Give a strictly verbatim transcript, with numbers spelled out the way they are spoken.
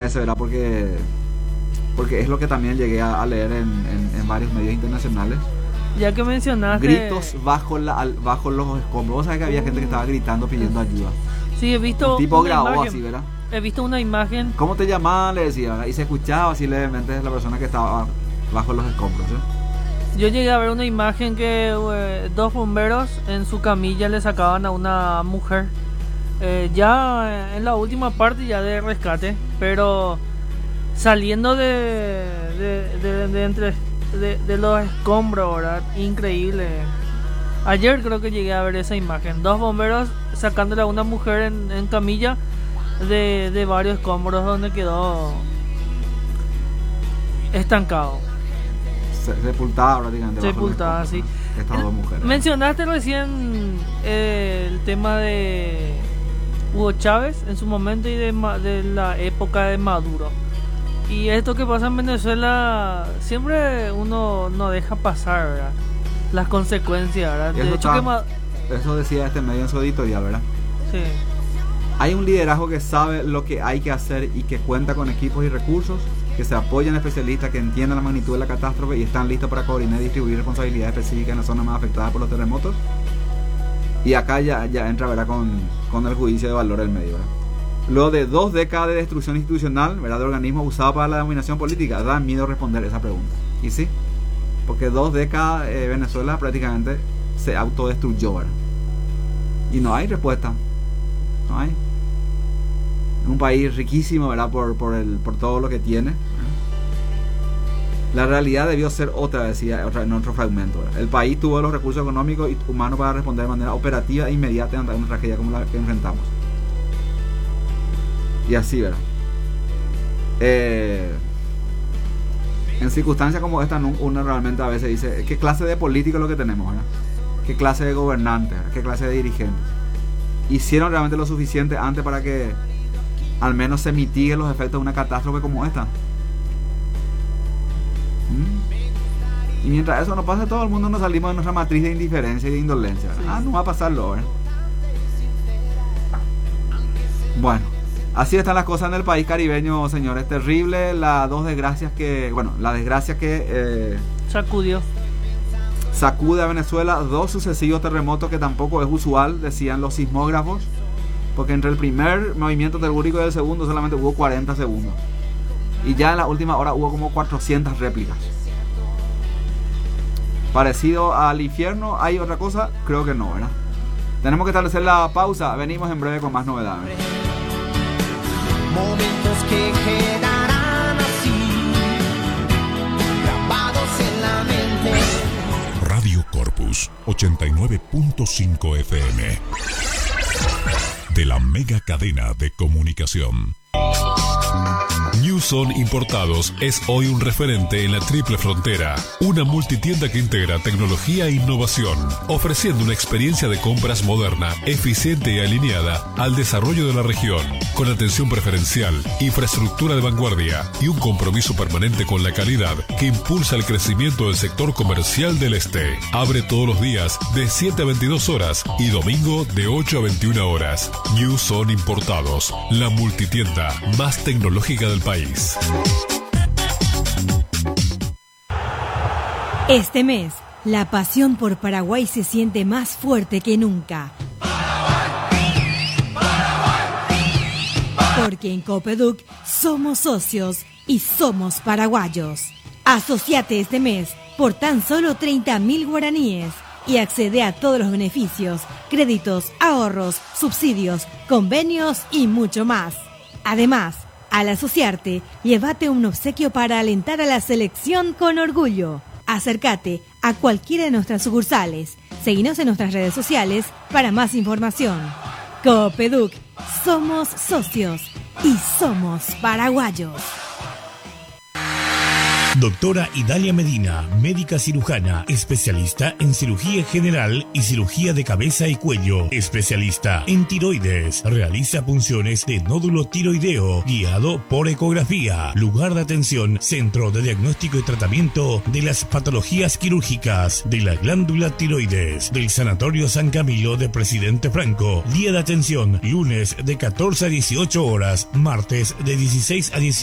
ese, ¿verdad? Porque, porque es lo que también llegué a, a leer en, en, en varios medios internacionales. Ya que mencionaste... Gritos bajo, la, bajo los escombros. Vos sabés que había gente que estaba gritando pidiendo ayuda. Sí, he visto... El tipo grabó imagen, así, ¿verdad? He visto una imagen... ¿Cómo te llamaban? Le decía, ¿verdad? Y se escuchaba así levemente de la persona que estaba bajo los escombros, ¿eh? Yo llegué a ver una imagen que eh, dos bomberos en su camilla le sacaban a una mujer. Eh, ya en la última parte ya de rescate, pero saliendo de, de, de, de entre... De, de los escombros, ¿verdad? Increíble. Ayer creo que llegué a ver esa imagen. Dos bomberos sacándole a una mujer en, en camilla de, de varios escombros donde quedó estancado. Se, sepultada prácticamente. Sepultada, sí. Estas dos mujeres. Mencionaste recién eh, el tema de Hugo Chávez en su momento y de, de la época de Maduro. Y esto que pasa en Venezuela siempre uno no deja pasar, ¿verdad? Las consecuencias, ¿verdad? De Eso, hecho está, que ma- eso decía este medio en su editorial, ¿verdad? Sí. Hay un liderazgo que sabe lo que hay que hacer y que cuenta con equipos y recursos, que se apoyan especialistas que entiendan la magnitud de la catástrofe y están listos para coordinar y distribuir responsabilidades específicas en las zonas más afectadas por los terremotos. Y acá ya, ya entra, ¿verdad? Con, con el juicio de valor del medio, ¿verdad? Luego de dos décadas de destrucción institucional, ¿verdad? De organismos usados para la dominación política, da miedo responder esa pregunta. Y sí, porque dos décadas eh, Venezuela prácticamente se autodestruyó, ¿verdad? Y no hay respuesta. No hay. Es un país riquísimo, ¿verdad? Por, por, el, por todo lo que tiene. La realidad debió ser otra, decía otra, en otro fragmento, ¿verdad? El país tuvo los recursos económicos y humanos para responder de manera operativa e inmediata ante una tragedia como la que enfrentamos. Y así, ¿verdad? Eh, en circunstancias como esta, uno realmente a veces dice, ¿qué clase de político es lo que tenemos, ¿verdad? ¿Qué clase de gobernantes? ¿verdad? ¿Qué clase de dirigentes? ¿Hicieron realmente lo suficiente antes para que al menos se mitiguen los efectos de una catástrofe como esta? ¿Mm? Y mientras eso no pasa, todo el mundo nos salimos de nuestra matriz de indiferencia y de indolencia, ¿verdad? Sí. Ah, no va a pasarlo, ¿verdad? Bueno, así están las cosas en el país caribeño, señores. Terrible las dos desgracias que... Bueno, la desgracia que... Eh, sacudió. Sacude a Venezuela. Dos sucesivos terremotos que tampoco es usual, decían los sismógrafos. Porque entre el primer movimiento telúrico y el segundo solamente hubo cuarenta segundos. Y ya en la última hora hubo como cuatrocientas réplicas. Parecido al infierno, ¿hay otra cosa? Creo que no, ¿verdad? Tenemos que establecer la pausa. Venimos en breve con más novedades. Momentos que quedarán así, grabados en la mente. Radio Corpus ochenta y nueve punto cinco F M, de la mega cadena de comunicación. Newson Importados es hoy un referente en la Triple Frontera, una multitienda que integra tecnología e innovación, ofreciendo una experiencia de compras moderna, eficiente y alineada al desarrollo de la región, con atención preferencial, infraestructura de vanguardia y un compromiso permanente con la calidad que impulsa el crecimiento del sector comercial del este. Abre todos los días de siete a veintidós horas y domingo de ocho a veintiuna horas. Newson Importados, la multitienda más tecnológica del país. Este mes, la pasión por Paraguay se siente más fuerte que nunca. Porque en Copeduc somos socios y somos paraguayos. Asociate este mes por tan solo treinta mil guaraníes y accede a todos los beneficios, créditos, ahorros, subsidios, convenios y mucho más. Además, al asociarte, llévate un obsequio para alentar a la selección con orgullo. Acércate a cualquiera de nuestras sucursales. Seguinos en nuestras redes sociales para más información. Copeduc, somos socios y somos paraguayos. Doctora Idalia Medina, médica cirujana, especialista en cirugía general y cirugía de cabeza y cuello, especialista en tiroides, realiza punciones de nódulo tiroideo, guiado por ecografía, lugar de atención, centro de diagnóstico y tratamiento de las patologías quirúrgicas de la glándula tiroides, del Sanatorio San Camilo de Presidente Franco, día de atención, lunes de catorce a dieciocho horas, martes de dieciséis a dieciocho.